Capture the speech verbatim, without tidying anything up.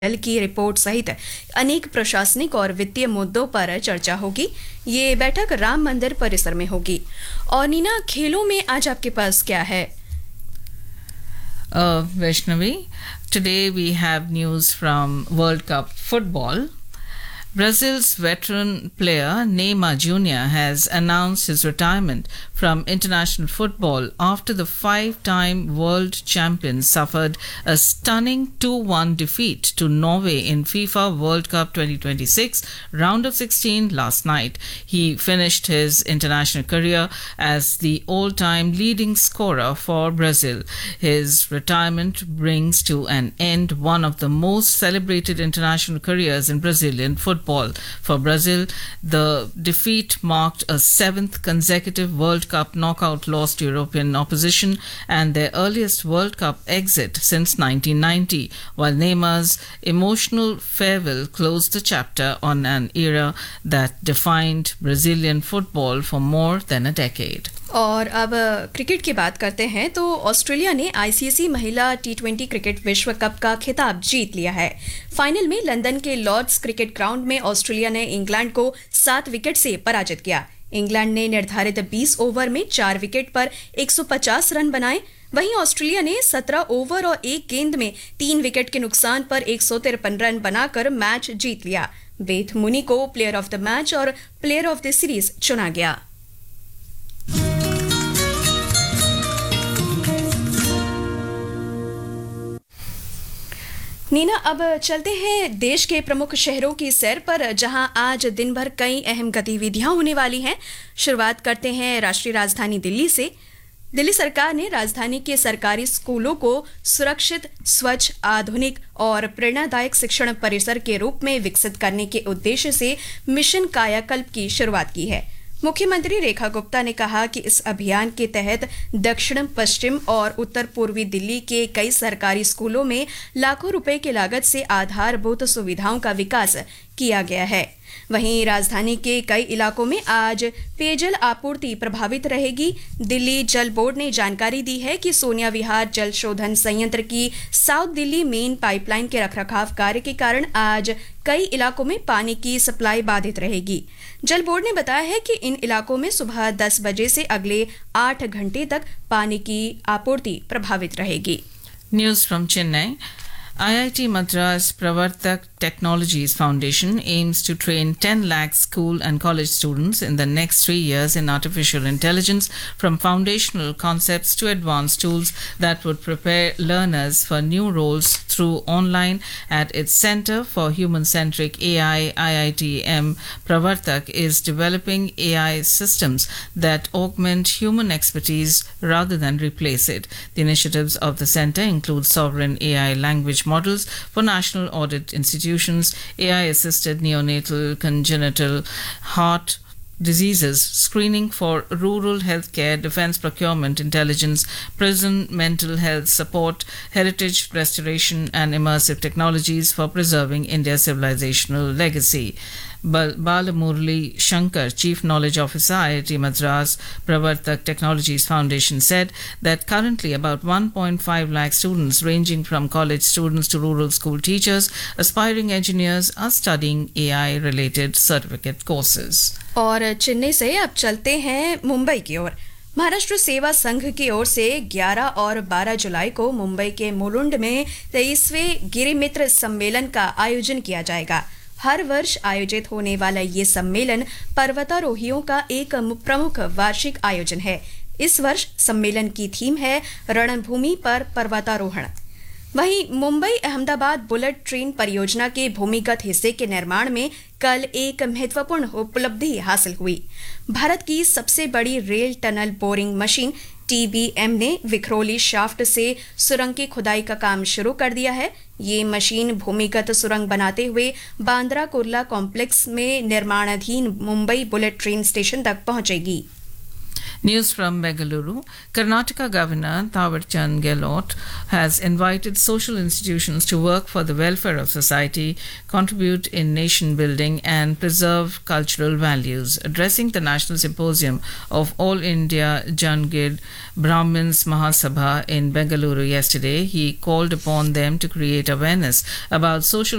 दल की रिपोर्ट सहित अनेक प्रशासनिक और वित्तीय मुद्दों पर चर्चा होगी। ये बैठक राम मंदिर परिसर में होगी। और नीना, खेलों में आज आपके पास क्या है? Uh, Vaishnavi, today we have news from World Cup football. Brazil's veteran player Neymar Junior has announced his retirement from international football after the five-time world champion suffered a stunning two one defeat to Norway in FIFA World Cup twenty twenty-six round of sixteen last night. He finished his international career as the all-time leading scorer for Brazil. His retirement brings to an end one of the most celebrated international careers in Brazilian football. For Brazil, the defeat marked a seventh consecutive World Cup knockout loss to European opposition and their earliest World Cup exit since nineteen ninety, while Neymar's emotional farewell closed the chapter on an era that defined Brazilian football for more than a decade. और अब cricket की बात करते हैं तो Australia ने ICC महिला T twenty cricket विश्व कप का खिताब जीत लिया है। फाइनल में लंदन के लॉर्ड्स क्रिकेट ग्राउंड में ऑस्ट्रेलिया ने इंग्लैंड को सात विकेट से पराजित किया। इंग्लैंड ने निर्धारित बीस ओवर में चार विकेट पर एक सौ पचास रन बनाए। वहीं ऑस्ट्रेलिया ने सत्रह ओवर और एक गेंद में तीन विकेट के नुकसान पर एक सौ तिरपन रन बनाकर मैच जीत लिया। बेथ मुनी को प्लेयर ऑफ द मैच और प्लेयर ऑफ द सीरीज चुना गया। नीना, अब चलते हैं देश के प्रमुख शहरों की सैर पर, जहां आज दिन भर कई अहम गतिविधियां होने वाली हैं। शुरुआत करते हैं राष्ट्रीय राजधानी दिल्ली से। दिल्ली सरकार ने राजधानी के सरकारी स्कूलों को सुरक्षित, स्वच्छ, आधुनिक और प्रेरणादायक शिक्षण परिसर के रूप में विकसित करने के उद्देश्य से मिशन कायाकल्प की शुरुआत की है। मुख्यमंत्री रेखा गुप्ता ने कहा कि इस अभियान के तहत दक्षिण, पश्चिम और उत्तर पूर्वी दिल्ली के कई सरकारी स्कूलों में लाखों रुपए की लागत से आधारभूत सुविधाओं का विकास किया गया है। वहीं राजधानी के कई इलाकों में आज पेयजल आपूर्ति प्रभावित रहेगी। दिल्ली जल बोर्ड ने जानकारी दी है कि सोनिया विहार जल शोधन संयंत्र की साउथ दिल्ली मेन पाइपलाइन के रखरखाव कार्य के कारण आज कई इलाकों में पानी की सप्लाई बाधित रहेगी। जल बोर्ड ने बताया है कि इन इलाकों में सुबह दस बजे से अगले आठ घंटे तक पानी की आपूर्ति प्रभावित रहेगी। News from Chennai. I I T Madras Pravartak Technologies Foundation aims to train ten lakh school and college students in the next three years in artificial intelligence, from foundational concepts to advanced tools that would prepare learners for new roles through online. At its Center for Human-Centric A I, I I T M Pravartak is developing A I systems that augment human expertise rather than replace it. The initiatives of the center include sovereign A I language models for national audit institutions, A I-assisted neonatal congenital heart diseases, screening for rural healthcare, defense procurement, intelligence, prison mental health support, heritage restoration, and immersive technologies for preserving India's civilizational legacy. Bal- Balamurli Shankar, Chief Knowledge Officer, I I T Madras Pravartak Technologies Foundation, said that currently about one point five lakh students, ranging from college students to rural school teachers, aspiring engineers, are studying A I-related certificate courses. और चेन्नई से अब चलते हैं मुंबई की ओर। महाराष्ट्र सेवा संघ की ओर से ग्यारह और बारह जुलाई को मुंबई के मुलुंड में तेईसवें गिरिमित्र सम्मेलन का आयोजन किया जाएगा। हर वर्ष आयोजित होने वाला ये सम्मेलन पर्वतारोहियों का एक प्रमुख वार्षिक आयोजन है। इस वर्ष सम्मेलन की थीम है रणभूमि पर पर्वतारोहण। वहीं मुंबई अहमदाबाद बुलेट ट्रेन परियोजना के भूमिगत हिस्से के निर्माण में कल एक महत्वपूर्ण उपलब्धि हासिल हुई। भारत की सबसे बड़ी rail tunnel boring machine T B M ने विखरोली शाफ्ट से सुरंग की खुदाई का काम शुरू कर दिया है। ये मशीन भूमिगत सुरंग बनाते हुए बांद्रा कुर्ला कॉम्प्लेक्स में निर्माणाधीन मुंबई बुलेट ट्रेन स्टेशन तक पहुंचेगी। News from Bengaluru. Karnataka Governor Thawar Chand Gehlot has invited social institutions to work for the welfare of society, contribute in nation building and preserve cultural values. Addressing the National Symposium of All India Jangid Brahmins Mahasabha in Bengaluru yesterday, he called upon them to create awareness about social